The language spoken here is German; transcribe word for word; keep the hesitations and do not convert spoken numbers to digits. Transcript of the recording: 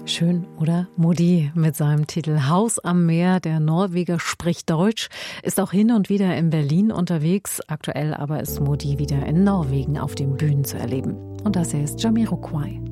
Schön, oder? Modi mit seinem Titel Haus am Meer. Der Norweger spricht Deutsch, ist auch hin und wieder in Berlin unterwegs. Aktuell aber ist Modi wieder in Norwegen auf den Bühnen zu erleben. Und das hier ist Jamiroquai.